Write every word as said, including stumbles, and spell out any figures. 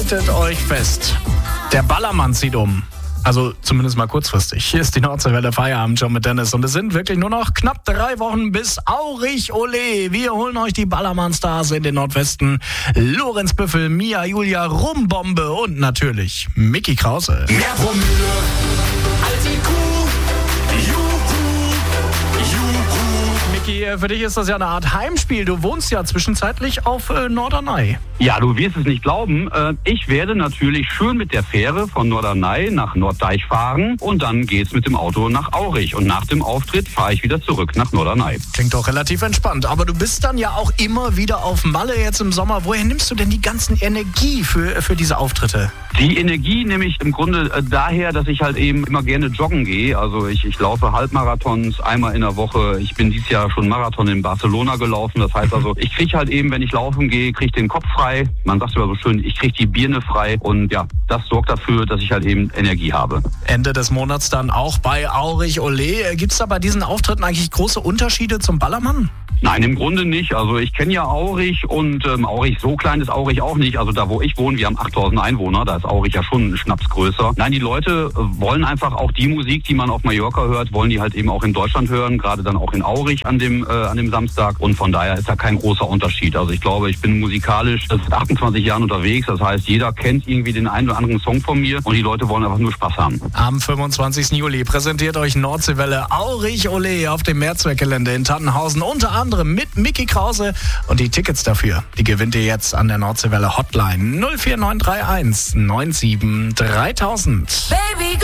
Haltet euch fest. Der Ballermann zieht um. Also zumindest mal kurzfristig. Hier ist die Nordseewelle Feierabend schon mit Dennis. Und es sind wirklich nur noch knapp drei Wochen bis Aurich Ole. Wir holen euch die Ballermann-Stars in den Nordwesten. Lorenz Büffel, Mia Julia, Rumbombe und natürlich Micky Krause. Mehr Promille als die Kuh. Juhu, juhu. Micky, für dich ist das ja eine Art Heimspiel. Du wohnst ja zwischenzeitlich auf äh, Norderney. Ja, du wirst es nicht glauben. Ich werde natürlich schön mit der Fähre von Norderney nach Norddeich fahren und dann geht's mit dem Auto nach Aurich. Und nach dem Auftritt fahre ich wieder zurück nach Norderney. Klingt doch relativ entspannt. Aber du bist dann ja auch immer wieder auf Malle jetzt im Sommer. Woher nimmst du denn die ganzen Energie für, für diese Auftritte? Die Energie nehme ich im Grunde daher, dass ich halt eben immer gerne joggen gehe. Also ich, ich laufe Halbmarathons einmal in der Woche. Ich bin dieses Jahr schon Marathon in Barcelona gelaufen. Das heißt also, ich kriege halt eben, wenn ich laufen gehe, kriege ich den Kopf frei. Man sagt immer so schön, ich kriege die Birne frei. Und ja, das sorgt dafür, dass ich halt eben Energie habe. Ende des Monats dann auch bei Aurich Ole. Gibt es da bei diesen Auftritten eigentlich große Unterschiede zum Ballermann? Nein, im Grunde nicht. Also ich kenne ja Aurich und ähm, Aurich, so klein ist Aurich auch nicht. Also da, wo ich wohne, wir haben achttausend Einwohner, da ist Aurich ja schon ein Schnaps größer. Nein, die Leute wollen einfach auch die Musik, die man auf Mallorca hört, wollen die halt eben auch in Deutschland hören, gerade dann auch in Aurich an dem, äh, an dem Samstag. Und von daher ist da kein großer Unterschied. Also ich glaube, ich bin musikalisch seit achtundzwanzig Jahren unterwegs. Das heißt, jeder kennt irgendwie den einen oder anderen Song von mir und die Leute wollen einfach nur Spaß haben. Am fünfundzwanzigsten Juli präsentiert euch Nordseewelle Aurich Ole auf dem Mehrzweckgelände in Tannenhausen. Unter anderem mit Micky Krause. Und die Tickets dafür, die gewinnt ihr jetzt an der Nordseewelle Hotline null vier neun drei eins neun sieben dreitausend. Baby,